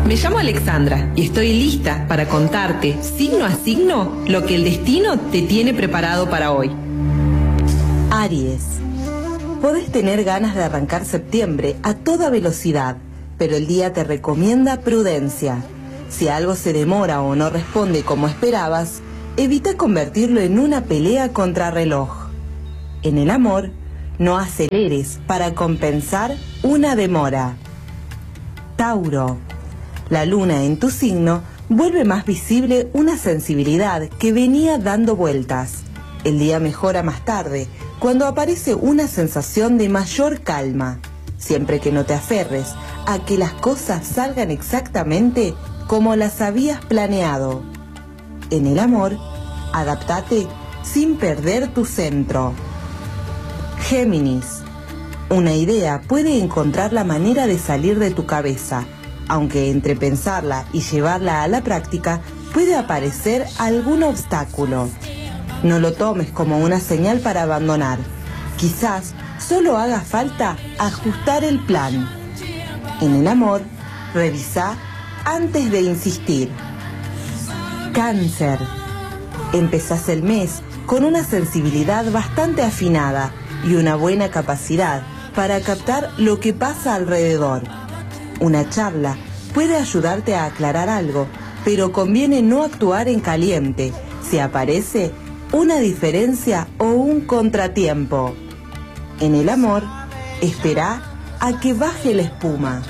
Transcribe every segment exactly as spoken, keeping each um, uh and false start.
Me llamo Alexandra y estoy lista para contarte, signo a signo, lo que el destino te tiene preparado para hoy. Aries. Podés tener ganas de arrancar septiembre a toda velocidad, pero el día te recomienda prudencia. Si algo se demora o no responde como esperabas, evita convertirlo en una pelea contra reloj. En el amor, no aceleres para compensar una demora. Tauro. La luna en tu signo vuelve más visible una sensibilidad que venía dando vueltas. El día mejora más tarde, cuando aparece una sensación de mayor calma, siempre que no te aferres a que las cosas salgan exactamente como las habías planeado. En el amor, adaptate sin perder tu centro. Géminis. Una idea puede encontrar la manera de salir de tu cabeza, aunque entre pensarla y llevarla a la práctica puede aparecer algún obstáculo. No lo tomes como una señal para abandonar. Quizás solo haga falta ajustar el plan. En el amor, revisa antes de insistir. Cáncer. Empezás el mes con una sensibilidad bastante afinada y una buena capacidad para captar lo que pasa alrededor. Una charla puede ayudarte a aclarar algo, pero conviene no actuar en caliente si aparece una diferencia o un contratiempo. En el amor, espera a que baje la espuma.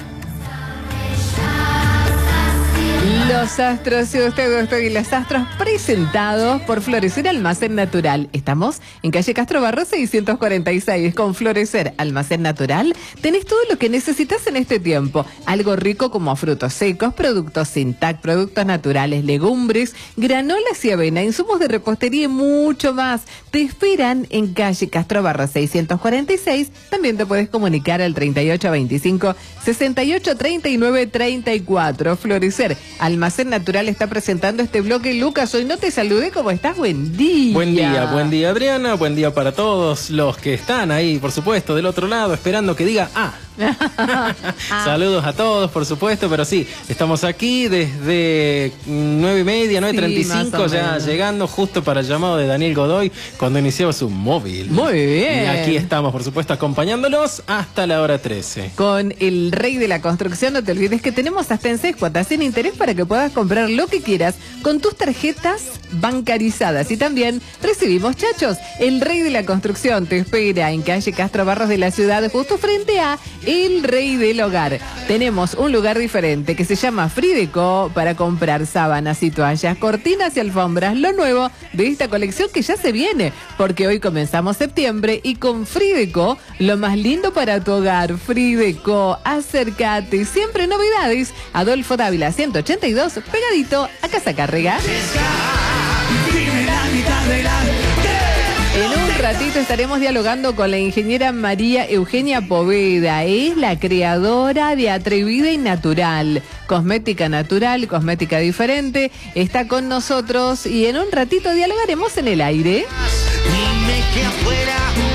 Los astros y usted, usted y los astros presentados por Florecer Almacén Natural. Estamos en calle Castro Barro seiscientos cuarenta y seis. Con Florecer Almacén Natural tenés todo lo que necesitas en este tiempo. Algo rico como frutos secos, productos sin T A C, productos naturales, legumbres, granolas y avena, insumos de repostería y mucho más. Te esperan en calle Castro Barro seiscientos cuarenta y seis. También te puedes comunicar al treinta y ocho veinticinco, sesenta y ocho treinta y nueve treinta y cuatro. Florecer Almacén Natural está presentando este bloque. Lucas, hoy no te saludé. ¿Cómo estás? Buen día. Buen día, buen día, Adriana. Buen día para todos los que están ahí, por supuesto, del otro lado, esperando que diga ah. ah. Saludos a todos, por supuesto, pero sí, estamos aquí desde nueve y media, nueve treinta y cinco, sí, ya llegando justo para el llamado de Daniel Godoy cuando inició su móvil. Muy bien. Y aquí estamos, por supuesto, acompañándolos hasta la hora trece. Con el rey de la construcción, no te olvides que tenemos hasta en seis cuotas sin interés para que puedas comprar lo que quieras con tus tarjetas bancarizadas. Y también recibimos chachos. El rey de la construcción te espera en calle Castro Barros de la ciudad, justo frente a El Rey del Hogar. Tenemos un lugar diferente que se llama Frideco para comprar sábanas y toallas, cortinas y alfombras, lo nuevo de esta colección que ya se viene, porque hoy comenzamos septiembre y con Frideco, lo más lindo para tu hogar. Frideco, acércate, siempre novedades. Adolfo Dávila ciento ochenta y dos, pegadito a Casa Cárrega. En un ratito estaremos dialogando con la ingeniera María Eugenia Poveda. Es la creadora de Atrevida y Natural. Cosmética natural, cosmética diferente. Está con nosotros y en un ratito dialogaremos en el aire. Dime que afuera,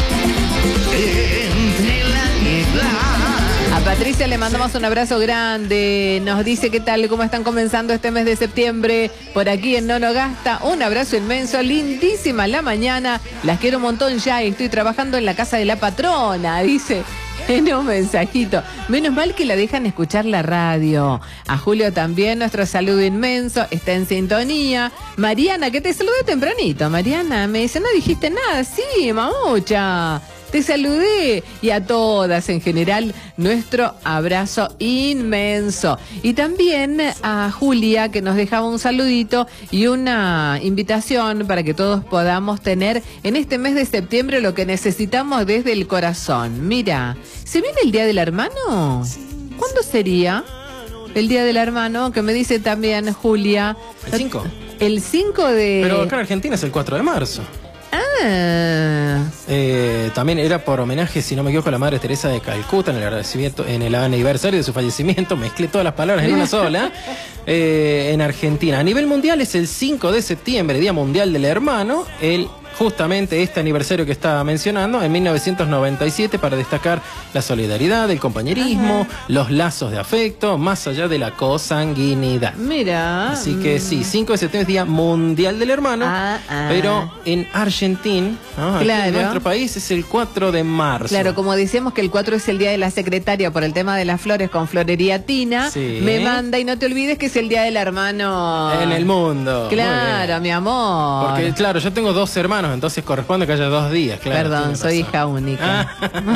entre la niebla. A Patricia le mandamos un abrazo grande. Nos dice qué tal, cómo están comenzando este mes de septiembre por aquí en Nonogasta. Un abrazo inmenso, lindísima la mañana. Las quiero un montón ya. Estoy trabajando en la casa de la patrona, dice en un mensajito. Menos mal que la dejan escuchar la radio. A Julio también nuestro saludo inmenso. Está en sintonía. Mariana, que te saludé tempranito. Mariana me dice, no dijiste nada. Sí, mamucha. Te saludé. Y a todas en general, nuestro abrazo inmenso. Y también a Julia, que nos dejaba un saludito y una invitación para que todos podamos tener en este mes de septiembre lo que necesitamos desde el corazón. Mira, ¿se viene el Día del Hermano? ¿Cuándo sería el Día del Hermano? Que me dice también Julia. ¿El cinco? El cinco de... Pero acá en Argentina es el cuatro de marzo. Ah. Eh, también era por homenaje, si no me equivoco, a la Madre Teresa de Calcuta en el agradecimiento, en el aniversario de su fallecimiento. Mezclé todas las palabras en una sola. Eh, en Argentina. A nivel mundial es el cinco de septiembre, Día Mundial del Hermano. El justamente este aniversario que estaba mencionando en mil novecientos noventa y siete para destacar la solidaridad, el compañerismo, ajá, los lazos de afecto, más allá de la consanguinidad. Mira. Así que sí, cinco de septiembre es Día Mundial del Hermano, ah, ah. pero en Argentina, ¿no? Claro. En nuestro país es el cuatro de marzo. Claro, como decíamos que el cuatro es el Día de la Secretaria por el tema de las flores con Florería Tina, sí, me manda y no te olvides que es el Día del Hermano en el mundo. Claro, mi amor. Porque claro, yo tengo dos hermanos, entonces corresponde que haya dos días, claro. Perdón, soy hija única.